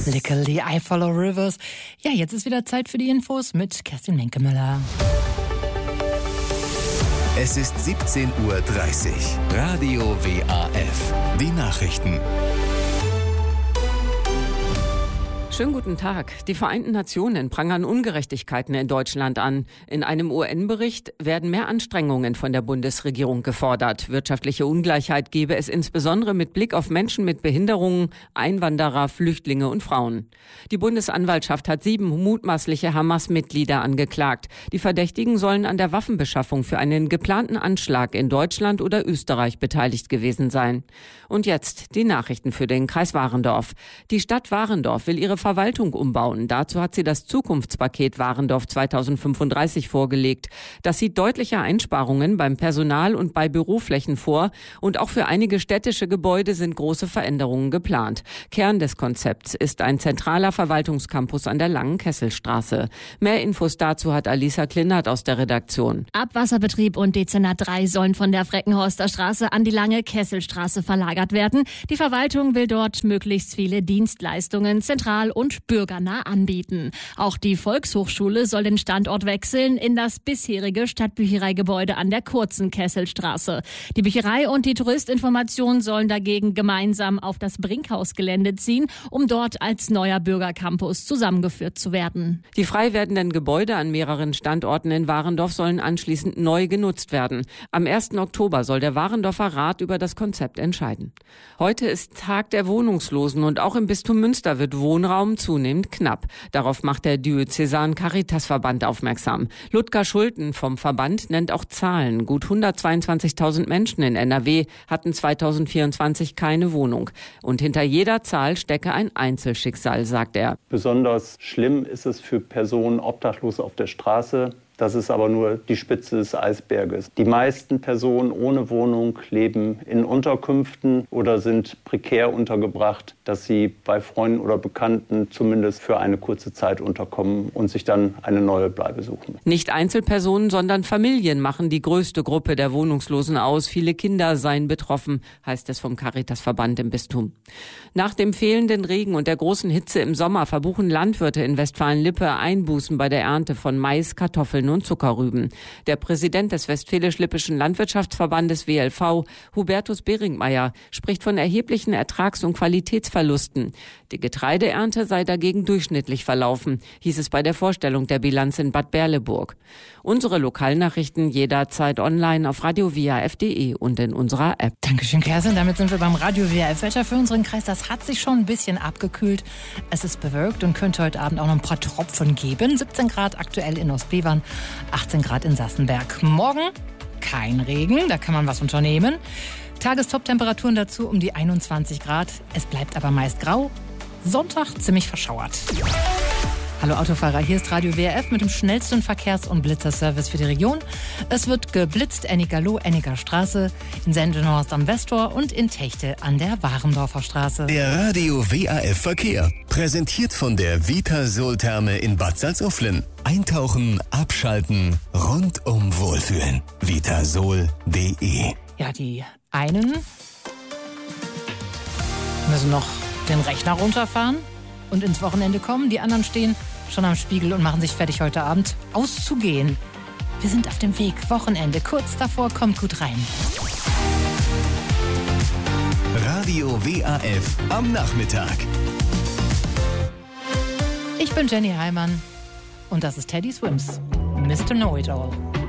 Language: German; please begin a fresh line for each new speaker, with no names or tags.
Lickily, I Follow Rivers. Ja, jetzt ist wieder Zeit für die Infos mit Kerstin Menkemüller.
Es ist 17:30 Uhr. Radio WAF. Die Nachrichten.
Schönen guten Tag. Die Vereinten Nationen prangern Ungerechtigkeiten in Deutschland an. In einem UN-Bericht werden mehr Anstrengungen von der Bundesregierung gefordert. Wirtschaftliche Ungleichheit gebe es insbesondere mit Blick auf Menschen mit Behinderungen, Einwanderer, Flüchtlinge und Frauen. Die Bundesanwaltschaft hat 7 mutmaßliche Hamas-Mitglieder angeklagt. Die Verdächtigen sollen an der Waffenbeschaffung für einen geplanten Anschlag in Deutschland oder Österreich beteiligt gewesen sein. Und jetzt die Nachrichten für den Kreis Warendorf. Die Stadt Warendorf will ihre Verwaltung umbauen. Dazu hat sie das Zukunftspaket Warendorf 2035 vorgelegt. Das sieht deutliche Einsparungen beim Personal und bei Büroflächen vor. Und auch für einige städtische Gebäude sind große Veränderungen geplant. Kern des Konzepts ist ein zentraler Verwaltungscampus an der Langen Kesselstraße. Mehr Infos dazu hat Alisa Klinert aus der Redaktion.
Abwasserbetrieb und Dezernat 3 sollen von der Freckenhorster Straße an die Lange Kesselstraße verlagert werden. Die Verwaltung will dort möglichst viele Dienstleistungen zentral und bürgernah anbieten. Auch die Volkshochschule soll den Standort wechseln in das bisherige Stadtbüchereigebäude an der kurzen Kesselstraße. Die Bücherei und die Touristinformation sollen dagegen gemeinsam auf das Brinkhausgelände ziehen, um dort als neuer Bürgercampus zusammengeführt zu werden.
Die frei werdenden Gebäude an mehreren Standorten in Warendorf sollen anschließend neu genutzt werden. Am 1. Oktober soll der Warendorfer Rat über das Konzept entscheiden. Heute ist Tag der Wohnungslosen und auch im Bistum Münster wird Wohnraum zunehmend knapp. Darauf macht der Diözesan Caritasverband aufmerksam. Ludger Schulten vom Verband nennt auch Zahlen. Gut 122.000 Menschen in NRW hatten 2024 keine Wohnung. Und hinter jeder Zahl stecke ein Einzelschicksal, sagt er.
Besonders schlimm ist es für Personen obdachlos auf der Straße. Das ist aber nur die Spitze des Eisberges. Die meisten Personen ohne Wohnung leben in Unterkünften oder sind prekär untergebracht, dass sie bei Freunden oder Bekannten zumindest für eine kurze Zeit unterkommen und sich dann eine neue Bleibe suchen.
Nicht Einzelpersonen, sondern Familien machen die größte Gruppe der Wohnungslosen aus. Viele Kinder seien betroffen, heißt es vom Caritasverband im Bistum. Nach dem fehlenden Regen und der großen Hitze im Sommer verbuchen Landwirte in Westfalen-Lippe Einbußen bei der Ernte von Mais, Kartoffeln und Zuckerrüben. Der Präsident des Westfälisch-Lippischen Landwirtschaftsverbandes WLV, Hubertus Beringmeier, spricht von erheblichen Ertrags- und Qualitätsverlusten. Die Getreideernte sei dagegen durchschnittlich verlaufen, hieß es bei der Vorstellung der Bilanz in Bad Berleburg. Unsere Lokalnachrichten jederzeit online auf radiowaf.de und in unserer App.
Dankeschön, Kerstin. Damit sind wir beim Radio WAF-Wetter für unseren Kreis. Das hat sich schon ein bisschen abgekühlt. Es ist bewölkt und könnte heute Abend auch noch ein paar Tropfen geben. 17 Grad aktuell in Ostbevern, 18 Grad in Sassenberg. Morgen kein Regen, da kann man was unternehmen. Tagestop-Temperaturen dazu um die 21 Grad. Es bleibt aber meist grau. Sonntag ziemlich verschauert. Hallo Autofahrer, hier ist Radio WRF mit dem schnellsten Verkehrs- und Blitzerservice für die Region. Es wird geblitzt Ennigerloh, Enniger Straße, in Sendenhorst am Westtor und in Techte an der Warendorfer Straße.
Der Radio WAF Verkehr. Präsentiert von der Vitasol-Therme in Bad Salzuflen. Eintauchen, abschalten, rundum wohlfühlen. Vitasol.de.
Ja, die einen müssen noch den Rechner runterfahren und ins Wochenende kommen. Die anderen stehen schon am Spiegel und machen sich fertig, heute Abend auszugehen. Wir sind auf dem Weg, Wochenende, kurz davor, kommt gut rein.
Radio WAF am Nachmittag.
Ich bin Jenny Heimann und das ist Teddy Swims, Mr. Know-It-All.